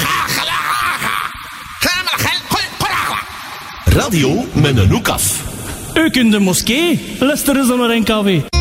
Radio met een hoek af. Ook in de moskee, luisteren ze naar NKW.